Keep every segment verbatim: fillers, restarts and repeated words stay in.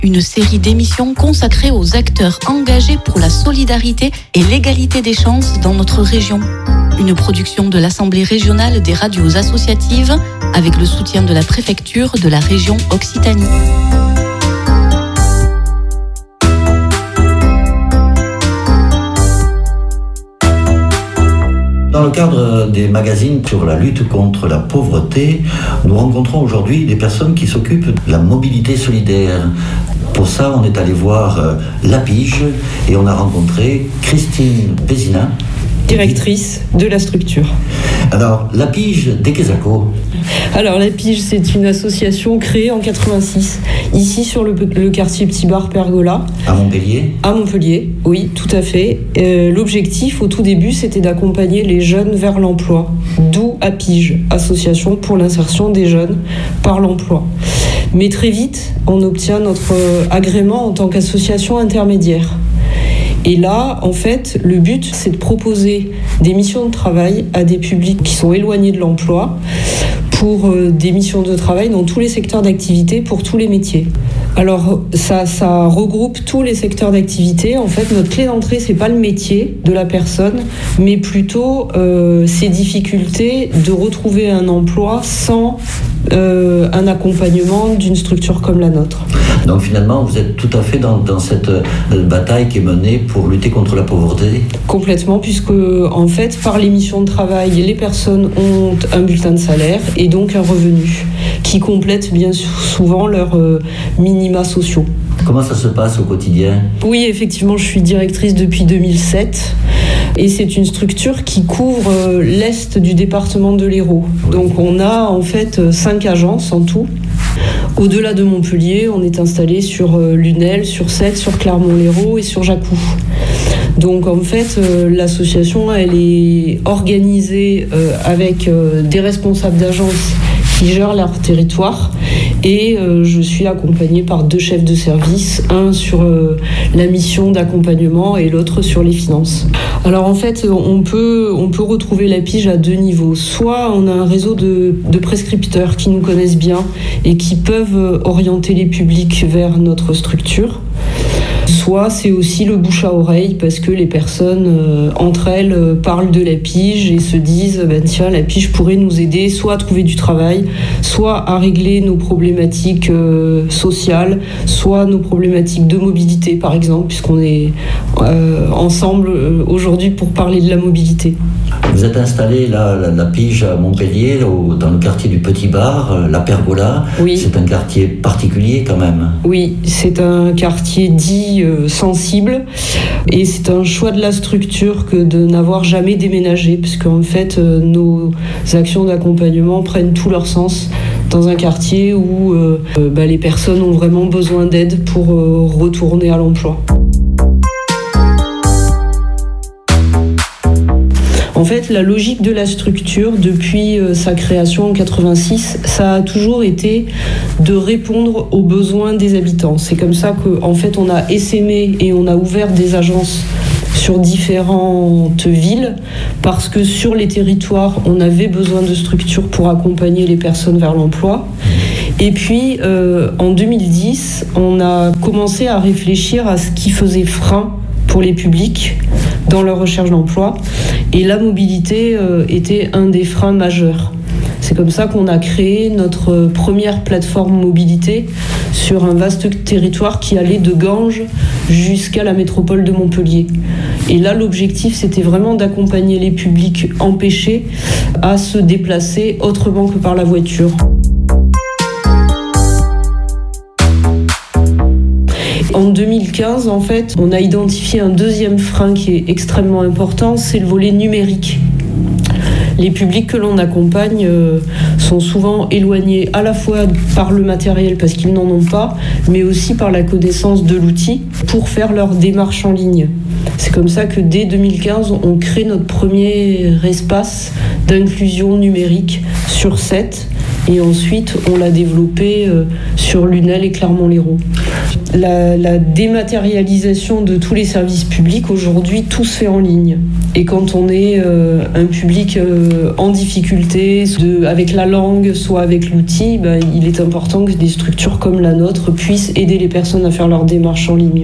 une série d'émissions consacrées aux acteurs engagés pour la solidarité et l'égalité des chances dans notre région. Une production de l'Assemblée régionale des radios associatives avec le soutien de la préfecture de la région Occitanie. Dans le cadre des magazines sur la lutte contre la pauvreté, nous rencontrons aujourd'hui des personnes qui s'occupent de la mobilité solidaire. Pour ça, on est allé voir La Pige et on a rencontré Christine Bézina, directrice de la structure. Alors, La Pige d'Ekezaco. Alors, La Pige, c'est une association créée en quatre-vingt-six, ici sur le, le quartier Petit Bar Pergola. À Montpellier ? À Montpellier, oui, tout à fait. Euh, l'objectif, au tout début, c'était d'accompagner les jeunes vers l'emploi, d'où APIGE, Association pour l'insertion des jeunes par l'emploi. Mais très vite, on obtient notre agrément en tant qu'association intermédiaire. Et là, en fait, le but, c'est de proposer des missions de travail à des publics qui sont éloignés de l'emploi pour euh, des missions de travail dans tous les secteurs d'activité, pour tous les métiers. Alors, ça, ça regroupe tous les secteurs d'activité. En fait, notre clé d'entrée, c'est pas le métier de la personne, mais plutôt euh, ses difficultés de retrouver un emploi sans euh, un accompagnement d'une structure comme la nôtre. Donc finalement, vous êtes tout à fait dans, dans cette bataille qui est menée pour lutter contre la pauvreté ? Complètement, puisque en fait, par les missions de travail, les personnes ont un bulletin de salaire et donc un revenu qui complète bien souvent leurs euh, minima sociaux. Comment ça se passe au quotidien ? Oui, effectivement, je suis directrice depuis deux mille sept et c'est une structure qui couvre euh, l'est du département de l'Hérault. Donc on a en fait cinq agences en tout. Au-delà de Montpellier, on est installé sur euh, Lunel, sur Sète, sur Clermont-Lérault et sur Jacou. Donc en fait, euh, l'association, elle est organisée euh, avec euh, des responsables d'agences qui gèrent leur territoire et euh, je suis accompagnée par deux chefs de service, un sur euh, la mission d'accompagnement et l'autre sur les finances. Alors en fait, on peut, on peut retrouver la pige à deux niveaux. Soit on a un réseau de, de prescripteurs qui nous connaissent bien et qui peuvent orienter les publics vers notre structure. Soit c'est aussi le bouche à oreille parce que les personnes, euh, entre elles, euh, parlent de la pige et se disent ben, « tiens, la pige pourrait nous aider soit à trouver du travail, soit à régler nos problématiques euh, sociales, soit nos problématiques de mobilité, par exemple, puisqu'on est euh, ensemble euh, aujourd'hui pour parler de la mobilité. » Vous êtes installé là, la, la Pige à Montpellier, au, dans le quartier du Petit Bar, la Pergola. Oui. C'est un quartier particulier quand même. Oui, c'est un quartier dit euh, sensible et c'est un choix de la structure que de n'avoir jamais déménagé parce qu'en fait euh, nos actions d'accompagnement prennent tout leur sens dans un quartier où euh, euh, bah, les personnes ont vraiment besoin d'aide pour euh, retourner à l'emploi. En fait, la logique de la structure, depuis euh, sa création en quatre-vingt-six, ça a toujours été de répondre aux besoins des habitants. C'est comme ça qu'en fait, on a essaimé et on a ouvert des agences sur différentes villes parce que sur les territoires, on avait besoin de structures pour accompagner les personnes vers l'emploi. Et puis, euh, en deux mille dix, on a commencé à réfléchir à ce qui faisait frein pour les publics dans leur recherche d'emploi. Et la mobilité euh, était un des freins majeurs. C'est comme ça qu'on a créé notre première plateforme mobilité sur un vaste territoire qui allait de Ganges jusqu'à la métropole de Montpellier. Et là, l'objectif, c'était vraiment d'accompagner les publics empêchés à se déplacer autrement que par la voiture. En deux mille quinze, en fait, on a identifié un deuxième frein qui est extrêmement important, c'est le volet numérique. Les publics que l'on accompagne euh, sont souvent éloignés à la fois par le matériel parce qu'ils n'en ont pas, mais aussi par la connaissance de l'outil pour faire leur démarche en ligne. C'est comme ça que dès deux mille quinze, on crée notre premier espace d'inclusion numérique sur Sète. Et ensuite, on l'a développé euh, sur Lunel et Clermont-Lérault. La, la dématérialisation de tous les services publics, aujourd'hui, tout se fait en ligne. Et quand on est euh, un public euh, en difficulté, de, avec la langue, soit avec l'outil, ben, il est important que des structures comme la nôtre puissent aider les personnes à faire leurs démarches en ligne.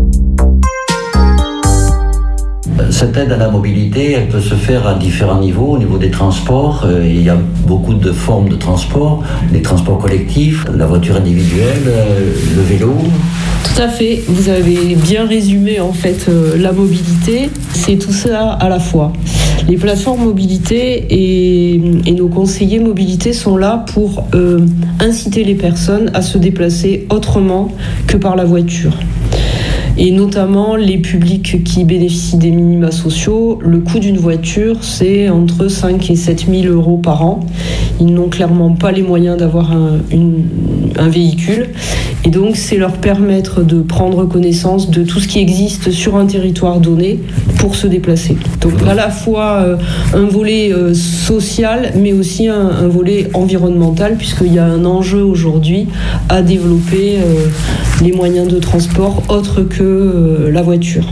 Cette aide à la mobilité, elle peut se faire à différents niveaux. Au niveau des transports, euh, il y a beaucoup de formes de transport, les transports collectifs, la voiture individuelle, euh, le vélo. Tout à fait, vous avez bien résumé en fait euh, la mobilité, c'est tout ça à la fois. Les plateformes mobilité et, et nos conseillers mobilité sont là pour euh, inciter les personnes à se déplacer autrement que par la voiture. Et notamment les publics qui bénéficient des minima sociaux, le coût d'une voiture, c'est entre cinq et sept mille euros par an. Ils n'ont clairement pas les moyens d'avoir un, une, un véhicule. Et donc, c'est leur permettre de prendre connaissance de tout ce qui existe sur un territoire donné pour se déplacer. Donc, à la fois euh, un volet euh, social, mais aussi un, un volet environnemental, puisqu'il y a un enjeu aujourd'hui à développer euh, les moyens de transport autres que euh, la voiture.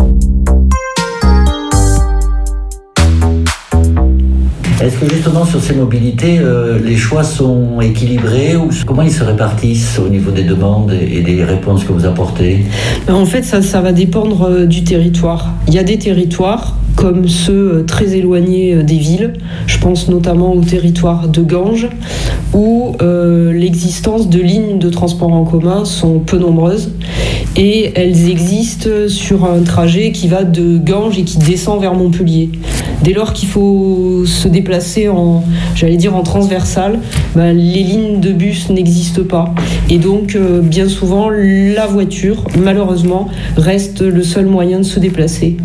Est-ce que justement sur ces mobilités, euh, les choix sont équilibrés ou comment ils se répartissent au niveau des demandes et des réponses que vous apportez ? En fait, ça, ça va dépendre du territoire. Il y a des territoires comme ceux très éloignés des villes. Je pense notamment au territoire de Ganges, où euh, l'existence de lignes de transport en commun sont peu nombreuses et elles existent sur un trajet qui va de Ganges et qui descend vers Montpellier. Dès lors qu'il faut se déplacer en, j'allais dire en transversale, ben, les lignes de bus n'existent pas. Et donc, euh, bien souvent, la voiture, malheureusement, reste le seul moyen de se déplacer.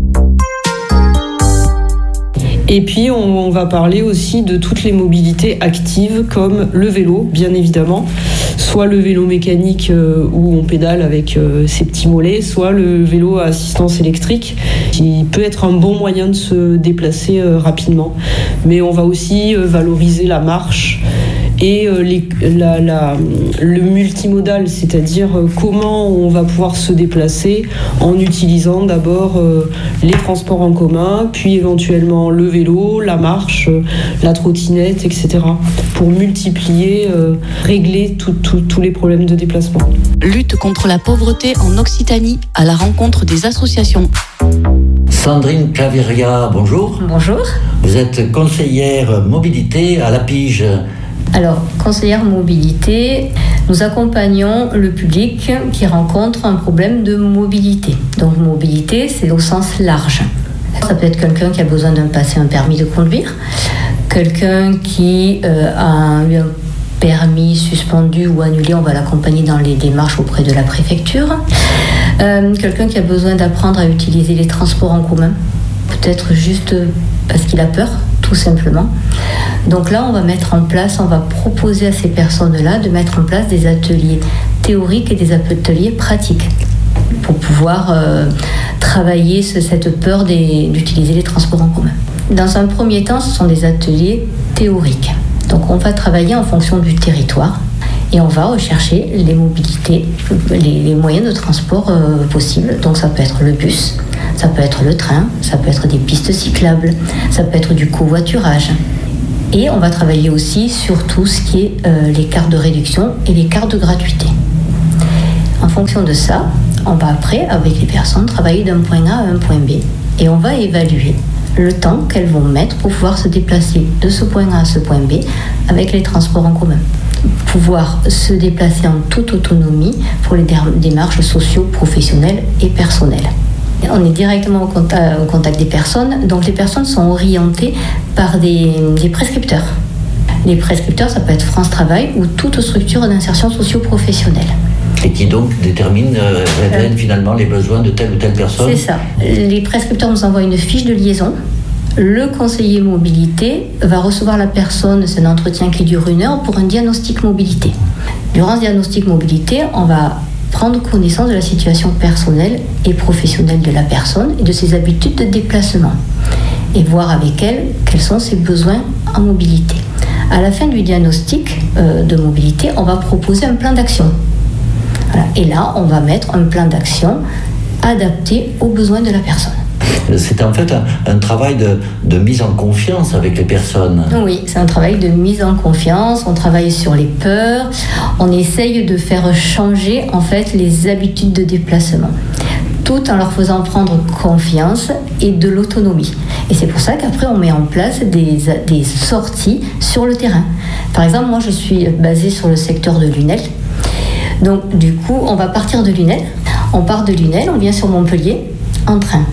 Et puis, on, on va parler aussi de toutes les mobilités actives, comme le vélo, bien évidemment. Soit le vélo mécanique euh, où on pédale avec euh, ses petits mollets, soit le vélo à assistance électrique, qui peut être un bon moyen de se déplacer euh, rapidement. Mais on va aussi euh, valoriser la marche et euh, les, la, la, le multimodal, c'est-à-dire euh, comment on va pouvoir se déplacer en utilisant d'abord euh, les transports en commun, puis éventuellement le vélo, la marche, euh, la trottinette, et cetera, pour multiplier, euh, régler tous les problèmes de déplacement. Lutte contre la pauvreté en Occitanie, à la rencontre des associations. Sandrine Claveria, bonjour. Bonjour. Vous êtes conseillère mobilité à l'Apige. Alors, conseillère mobilité, nous accompagnons le public qui rencontre un problème de mobilité. Donc, mobilité, c'est au sens large. Ça peut être quelqu'un qui a besoin de passer un permis de conduire, quelqu'un qui euh, a eu un permis suspendu ou annulé, on va l'accompagner dans les démarches auprès de la préfecture, euh, quelqu'un qui a besoin d'apprendre à utiliser les transports en commun, peut-être juste parce qu'il a peur, tout simplement. Donc là, on va mettre en place, on va proposer à ces personnes-là de mettre en place des ateliers théoriques et des ateliers pratiques pour pouvoir euh, travailler ce, cette peur des, d'utiliser les transports en commun. Dans un premier temps, ce sont des ateliers théoriques. Donc on va travailler en fonction du territoire et on va rechercher les mobilités, les, les moyens de transport euh, possibles. Donc ça peut être le bus, ça peut être le train, ça peut être des pistes cyclables, ça peut être du covoiturage. Et on va travailler aussi sur tout ce qui est euh, les cartes de réduction et les cartes de gratuité. En fonction de ça, on va après, avec les personnes, travailler d'un point A à un point B. Et on va évaluer le temps qu'elles vont mettre pour pouvoir se déplacer de ce point A à ce point B avec les transports en commun. Pouvoir se déplacer en toute autonomie pour les démarches socio, professionnelles et personnelles. On est directement au contact, au contact des personnes, donc les personnes sont orientées par des, des prescripteurs. Les prescripteurs, ça peut être France Travail ou toute structure d'insertion socio-professionnelle. Et qui donc détermine, euh, révèle euh, finalement les besoins de telle ou telle personne. C'est ça. Les prescripteurs nous envoient une fiche de liaison. Le conseiller mobilité va recevoir la personne, c'est un entretien qui dure une heure pour un diagnostic mobilité. Durant ce diagnostic mobilité, on va prendre connaissance de la situation personnelle et professionnelle de la personne et de ses habitudes de déplacement et voir avec elle quels sont ses besoins en mobilité. À la fin du diagnostic euh, de mobilité, on va proposer un plan d'action. Voilà. Et là, on va mettre un plan d'action adapté aux besoins de la personne. C'est en fait un, un travail de, de mise en confiance avec les personnes. Oui, c'est un travail de mise en confiance. On travaille sur les peurs. On essaye de faire changer en fait les habitudes de déplacement, tout en leur faisant prendre confiance et de l'autonomie. Et c'est pour ça qu'après, on met en place des, des sorties sur le terrain. Par exemple, moi, je suis basée sur le secteur de Lunel. Donc, du coup, on va partir de Lunel. On part de Lunel, on vient sur Montpellier en train.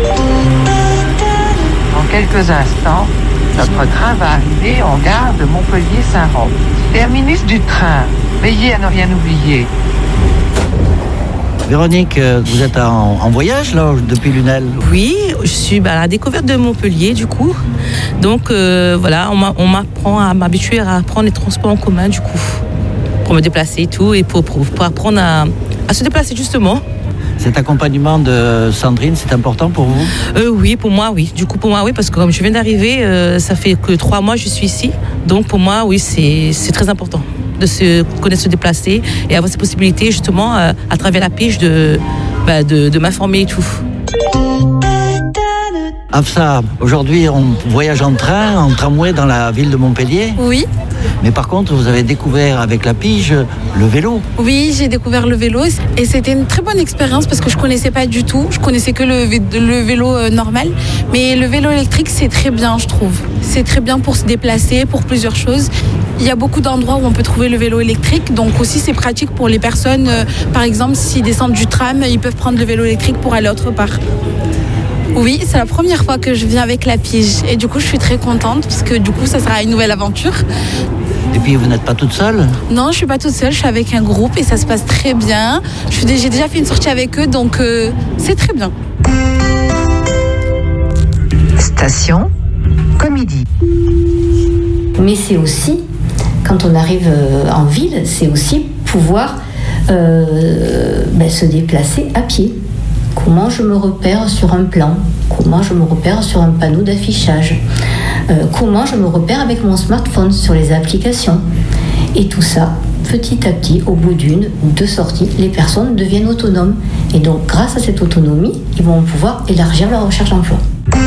En quelques instants, notre train va arriver en gare de Montpellier-Saint-Rome. Terminus du train. Veillez à ne rien oublier. Véronique, vous êtes en, en voyage là depuis Lunel? Oui, je suis bah, à la découverte de Montpellier du coup. Donc euh, voilà, on m'apprend à m'habituer à prendre les transports en commun du coup, pour me déplacer et tout, et pour, pour, pour apprendre à, à se déplacer justement. Cet accompagnement de Sandrine, c'est important pour vous? euh, Oui, pour moi, oui. Du coup, pour moi, oui, parce que comme je viens d'arriver, euh, ça fait que trois mois que je suis ici. Donc pour moi, oui, c'est, c'est très important de se connaître, se déplacer et avoir ces possibilités justement euh, à travers la pige de, bah, de, de m'informer et tout. Afsa, aujourd'hui on voyage en train, en tramway dans la ville de Montpellier. Oui. Mais par contre, vous avez découvert avec la pige le vélo. Oui, j'ai découvert le vélo et c'était une très bonne expérience parce que je connaissais pas du tout. Je connaissais que le, vé- le vélo euh, normal. Mais le vélo électrique, c'est très bien, je trouve. C'est très bien pour se déplacer, pour plusieurs choses. Il y a beaucoup d'endroits où on peut trouver le vélo électrique. Donc aussi, c'est pratique pour les personnes. Euh, par exemple, s'ils descendent du tram, ils peuvent prendre le vélo électrique pour aller autre part. Oui, c'est la première fois que je viens avec la pige. Et du coup, je suis très contente parce que du coup, ça sera une nouvelle aventure. Et puis, vous n'êtes pas toute seule? Non, je suis pas toute seule, je suis avec un groupe et ça se passe très bien. Je suis, j'ai déjà fait une sortie avec eux, donc euh, c'est très bien. Station Comédie. Mais c'est aussi, quand on arrive en ville, c'est aussi pouvoir euh, ben, se déplacer à pied. Comment je me repère sur un plan? Comment je me repère sur un panneau d'affichage? euh, Comment je me repère avec mon smartphone sur les applications? Et tout ça, petit à petit, au bout d'une ou deux sorties, les personnes deviennent autonomes. Et donc, grâce à cette autonomie, ils vont pouvoir élargir leur recherche d'emploi.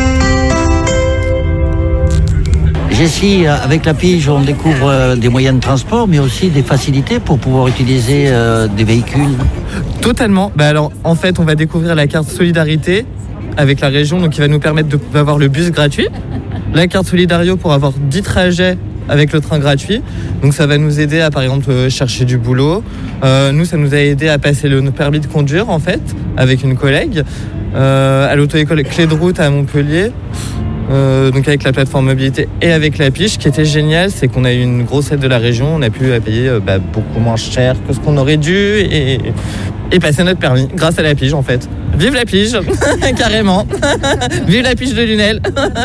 Jessie, avec la pige, on découvre des moyens de transport, mais aussi des facilités pour pouvoir utiliser euh, des véhicules. Totalement. Bah alors, en fait, on va découvrir la carte Solidarité avec la région, donc qui va nous permettre de, d'avoir le bus gratuit. La carte Solidario pour avoir dix trajets avec le train gratuit. Donc ça va nous aider à, par exemple, chercher du boulot. Euh, nous, ça nous a aidé à passer le permis de conduire, en fait, avec une collègue, euh, à l'auto-école Clé de route à Montpellier. Euh, donc avec la plateforme mobilité et avec la pige. Ce qui était génial, c'est qu'on a eu une grosse aide de la région. On a pu payer euh, bah, beaucoup moins cher que ce qu'on aurait dû et, et passer notre permis grâce à la pige en fait. Vive la pige, carrément. Vive la pige de Lunel.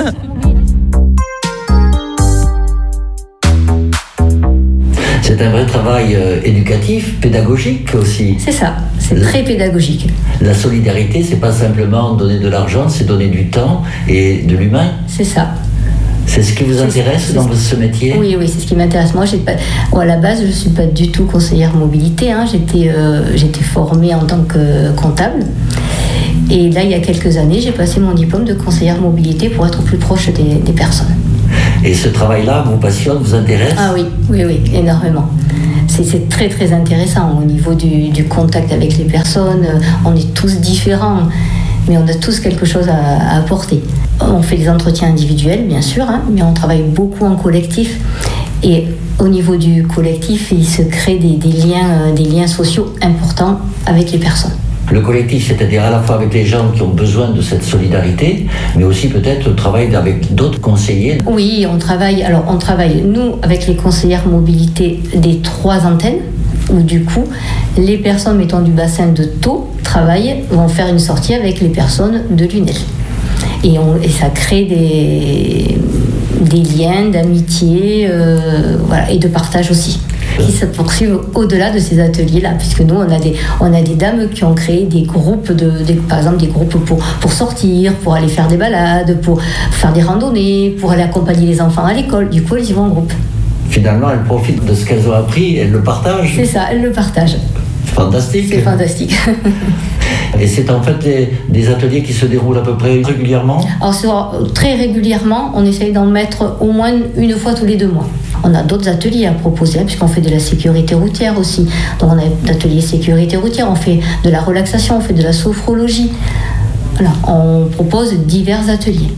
C'est un vrai travail euh, éducatif, pédagogique aussi. C'est ça, c'est la, très pédagogique. La solidarité, c'est pas simplement donner de l'argent, c'est donner du temps et de l'humain. C'est ça. C'est ce qui vous intéresse c'est, dans c'est, ce métier? Oui, oui, c'est ce qui m'intéresse. Moi, j'ai pas, bon, à la base, je ne suis pas du tout conseillère mobilité. Hein. J'étais, euh, j'étais formée en tant que comptable. Et là, il y a quelques années, j'ai passé mon diplôme de conseillère mobilité pour être plus proche des, des personnes. Et ce travail-là vous passionne, vous intéresse? Ah oui, oui, oui, énormément. C'est, c'est très, très intéressant au niveau du, du contact avec les personnes. On est tous différents, mais on a tous quelque chose à, à apporter. On fait des entretiens individuels, bien sûr, hein, mais on travaille beaucoup en collectif. Et au niveau du collectif, il se crée des, des, liens, des liens sociaux importants avec les personnes. Le collectif, c'est-à-dire à la fois avec les gens qui ont besoin de cette solidarité, mais aussi peut-être le travail avec d'autres conseillers. Oui, on travaille, alors on travaille, nous, avec les conseillères mobilité des trois antennes, où du coup, les personnes, mettons, du bassin de Thau, travaillent, vont faire une sortie avec les personnes de Lunel. Et, on, et ça crée des, des liens d'amitié euh, voilà, et de partage aussi, qui se poursuivent au-delà de ces ateliers-là, puisque nous, on a des, on a des dames qui ont créé des groupes, de, des, par exemple des groupes pour, pour sortir, pour aller faire des balades, pour faire des randonnées, pour aller accompagner les enfants à l'école. Du coup, elles y vont en groupe. Finalement, elles profitent de ce qu'elles ont appris, elles le partagent. C'est ça, elles le partagent. Fantastique. C'est fantastique. Et c'est en fait des, des ateliers qui se déroulent à peu près régulièrement? Alors sur, très régulièrement, on essaye d'en mettre au moins une fois tous les deux mois. On a d'autres ateliers à proposer, hein, puisqu'on fait de la sécurité routière aussi. Donc on a d'ateliers sécurité routière, on fait de la relaxation, on fait de la sophrologie. Voilà, on propose divers ateliers.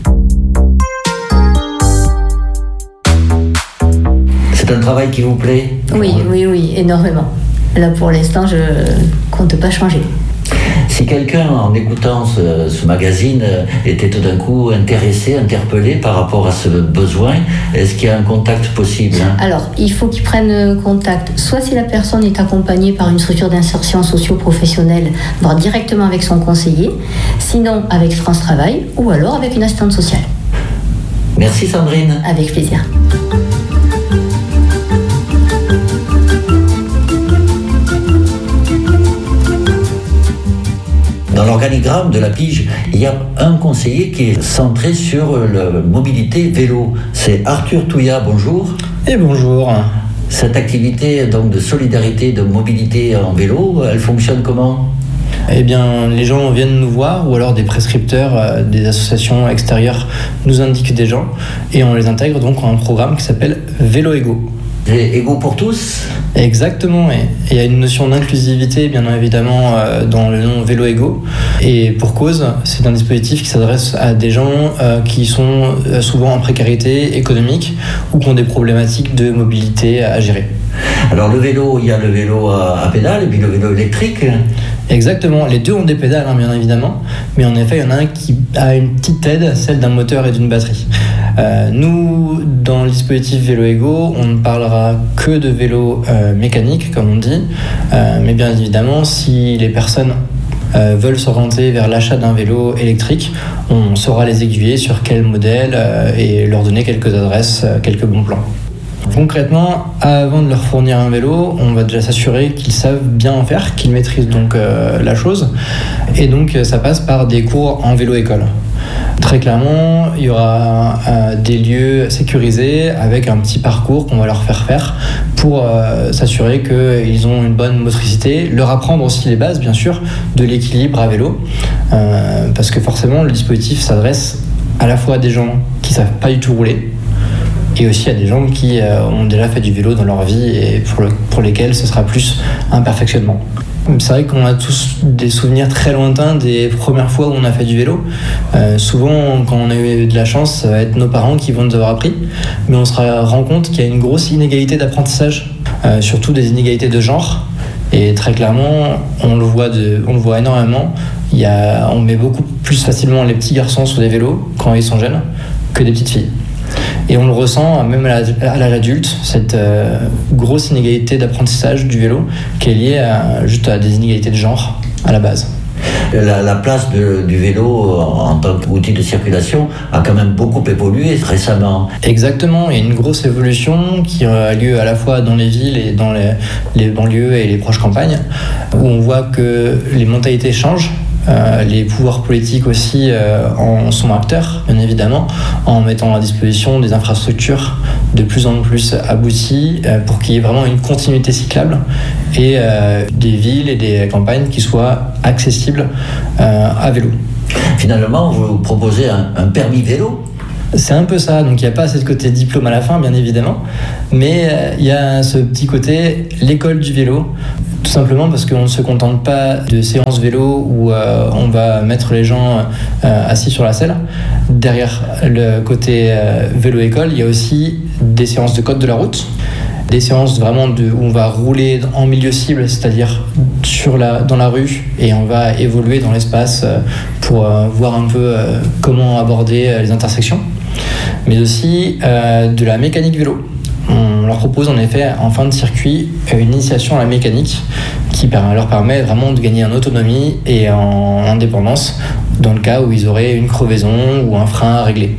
C'est un travail qui vous plaît? Oui, oui, oui, énormément. Là, pour l'instant, je compte pas changer. Si quelqu'un, en écoutant ce, ce magazine, était tout d'un coup intéressé, interpellé par rapport à ce besoin, est-ce qu'il y a un contact possible, hein? Alors, il faut qu'il prenne contact, soit si la personne est accompagnée par une structure d'insertion socio-professionnelle, voire directement avec son conseiller, sinon avec France Travail, ou alors avec une assistante sociale. Merci Sandrine. Avec plaisir. Dans l'organigramme de la pige, il y a un conseiller qui est centré sur la mobilité vélo. C'est Arthur Touillat, bonjour. Et bonjour. Cette activité donc, de solidarité, de mobilité en vélo, elle fonctionne comment ? Eh bien, les gens viennent nous voir, ou alors des prescripteurs, euh, des associations extérieures nous indiquent des gens, et on les intègre donc en un programme qui s'appelle Vélo Égaux. Et égaux pour tous ? Exactement, et il y a une notion d'inclusivité bien évidemment euh, dans le nom Vélo Égaux, et pour cause, c'est un dispositif qui s'adresse à des gens euh, qui sont euh, souvent en précarité économique ou qui ont des problématiques de mobilité à gérer. Alors le vélo, il y a le vélo à, à pédales et puis le vélo électrique. Exactement, les deux ont des pédales hein, bien évidemment, mais en effet il y en a un qui a une petite aide, celle d'un moteur et d'une batterie. Euh, nous, dans le dispositif Vélo Égaux, on ne parlera que de vélo euh, mécanique comme on dit, euh, mais bien évidemment si les personnes euh, veulent s'orienter vers l'achat d'un vélo électrique, on saura les aiguiller sur quel modèle euh, et leur donner quelques adresses, euh, quelques bons plans. Concrètement, avant de leur fournir un vélo, on va déjà s'assurer qu'ils savent bien en faire, qu'ils maîtrisent donc euh, la chose. Et donc, ça passe par des cours en vélo-école. Très clairement, il y aura euh, des lieux sécurisés avec un petit parcours qu'on va leur faire faire pour euh, s'assurer qu'ils ont une bonne motricité, leur apprendre aussi les bases, bien sûr, de l'équilibre à vélo. Euh, parce que forcément, le dispositif s'adresse à la fois à des gens qui ne savent pas du tout rouler, et aussi à des gens qui euh, ont déjà fait du vélo dans leur vie et pour, le, pour lesquels ce sera plus un perfectionnement. C'est vrai qu'on a tous des souvenirs très lointains des premières fois où on a fait du vélo. Euh, souvent, quand on a eu de la chance, ça va être nos parents qui vont nous avoir appris, mais on se rend compte qu'il y a une grosse inégalité d'apprentissage, euh, surtout des inégalités de genre. Et très clairement, on le voit, de, on le voit énormément. Il y a, on met beaucoup plus facilement les petits garçons sur des vélos quand ils sont jeunes que des petites filles. Et on le ressent même à l'âge adulte, cette euh, grosse inégalité d'apprentissage du vélo qui est liée à, juste à des inégalités de genre à la base. La, la place de, du vélo en tant qu'outil de circulation a quand même beaucoup évolué récemment. Exactement, il y a une grosse évolution qui a lieu à la fois dans les villes et dans les, les banlieues et les proches campagnes, où on voit que les mentalités changent. Euh, les pouvoirs politiques aussi euh, en sont acteurs, bien évidemment, en mettant à disposition des infrastructures de plus en plus abouties euh, pour qu'il y ait vraiment une continuité cyclable et euh, des villes et des campagnes qui soient accessibles euh, à vélo. Finalement, vous proposez un, un permis vélo ? C'est un peu ça, donc il n'y a pas ce côté diplôme à la fin, bien évidemment, mais il y a ce petit côté l'école du vélo, tout simplement parce qu'on ne se contente pas de séances vélo où euh, on va mettre les gens euh, assis sur la selle. Derrière le côté euh, vélo-école, il y a aussi des séances de code de la route, des séances vraiment de, où on va rouler en milieu cible, c'est-à-dire sur la, dans la rue, et on va évoluer dans l'espace pour euh, voir un peu euh, comment aborder euh, les intersections, mais aussi euh, de la mécanique vélo. On leur propose en effet en fin de circuit une initiation à la mécanique qui leur permet vraiment de gagner en autonomie et en indépendance dans le cas où ils auraient une crevaison ou un frein à régler.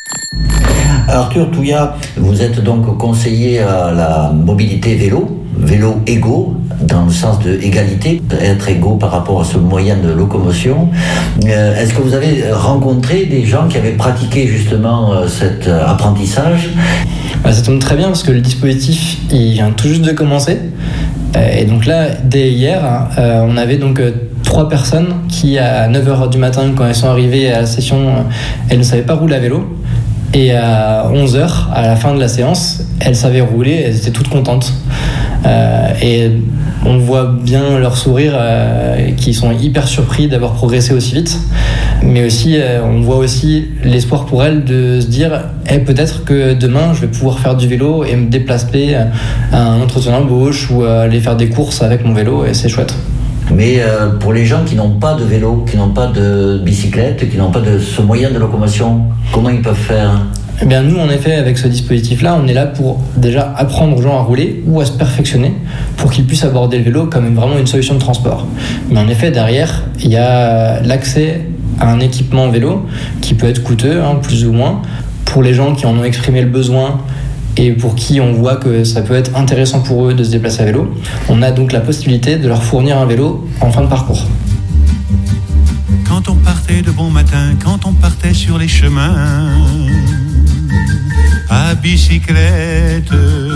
Arthur Touillat, vous êtes donc conseiller à la mobilité vélo, vélo égaux, dans le sens de égalité, être égaux par rapport à ce moyen de locomotion. Euh, est-ce que vous avez rencontré des gens qui avaient pratiqué justement euh, cet euh, apprentissage ? Bah, ça tombe très bien parce que le dispositif il vient tout juste de commencer. Euh, et donc là, dès hier, euh, on avait donc euh, trois personnes qui, à neuf heures du matin, quand elles sont arrivées à la session, elles ne savaient pas rouler à vélo. Et à onze heures, à la fin de la séance, elles savaient rouler, elles étaient toutes contentes. Euh, et on voit bien leur sourire, euh, qui sont hyper surpris d'avoir progressé aussi vite. Mais aussi, euh, on voit aussi l'espoir pour elles de se dire eh, peut-être que demain, je vais pouvoir faire du vélo et me déplacer à un entretien d'embauche ou aller faire des courses avec mon vélo, et c'est chouette. Mais euh, pour les gens qui n'ont pas de vélo, qui n'ont pas de bicyclette, qui n'ont pas de ce moyen de locomotion, comment ils peuvent faire ? Eh bien, nous, en effet, avec ce dispositif-là, on est là pour déjà apprendre aux gens à rouler ou à se perfectionner pour qu'ils puissent aborder le vélo comme vraiment une solution de transport. Mais en effet, derrière, il y a l'accès à un équipement vélo qui peut être coûteux, hein, plus ou moins, pour les gens qui en ont exprimé le besoin et pour qui on voit que ça peut être intéressant pour eux de se déplacer à vélo. On a donc la possibilité de leur fournir un vélo en fin de parcours. Quand on partait de bon matin, quand on partait sur les chemins à bicyclette.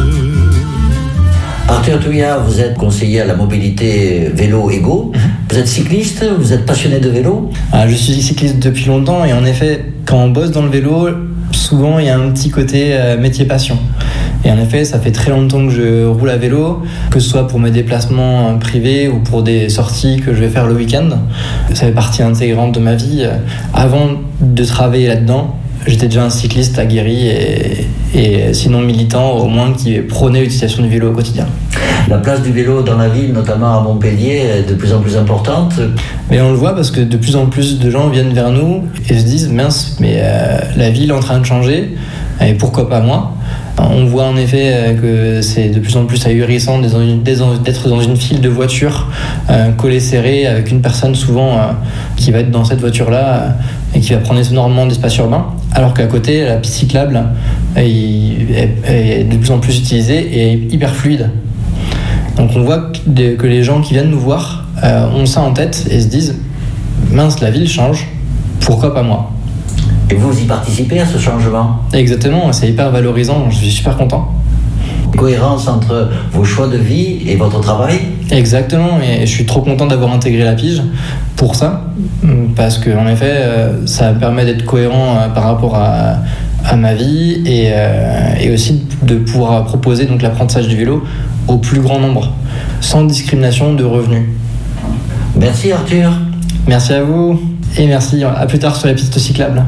Arthur Touillard, vous êtes conseiller à la mobilité vélo Ego. Vous êtes cycliste, vous êtes passionné de vélo ? Ah, je suis cycliste depuis longtemps et en effet, quand on bosse dans le vélo, souvent il y a un petit côté euh, métier passion. Et en effet, ça fait très longtemps que je roule à vélo, que ce soit pour mes déplacements privés ou pour des sorties que je vais faire le week-end. Ça fait partie intégrante de ma vie. Avant de travailler là-dedans, j'étais déjà un cycliste aguerri et, et sinon militant, au moins qui prônait l'utilisation du vélo au quotidien. La place du vélo dans la ville, notamment à Montpellier, est de plus en plus importante. Mais on le voit parce que de plus en plus de gens viennent vers nous et se disent « mince, mais euh, la ville est en train de changer, et pourquoi pas moi ?» On voit en effet que c'est de plus en plus ahurissant d'être dans une file de voitures euh, collées serrées avec une personne souvent euh, qui va être dans cette voiture-là euh, et qui va prendre énormément d'espace urbain, alors qu'à côté, la piste cyclable euh, est, est de plus en plus utilisée et est hyper fluide. Donc on voit que les gens qui viennent nous voir euh, ont ça en tête et se disent « mince, la ville change, pourquoi pas moi ?» Et vous y participez à ce changement ? Exactement, c'est hyper valorisant, je suis super content. Cohérence entre vos choix de vie et votre travail ? Exactement, et je suis trop content d'avoir intégré la pige pour ça, parce qu'en effet, ça permet d'être cohérent par rapport à, à ma vie et, et aussi de pouvoir proposer donc l'apprentissage du vélo au plus grand nombre, sans discrimination de revenus. Merci Arthur. Merci à vous, et merci, à plus tard sur la piste cyclable.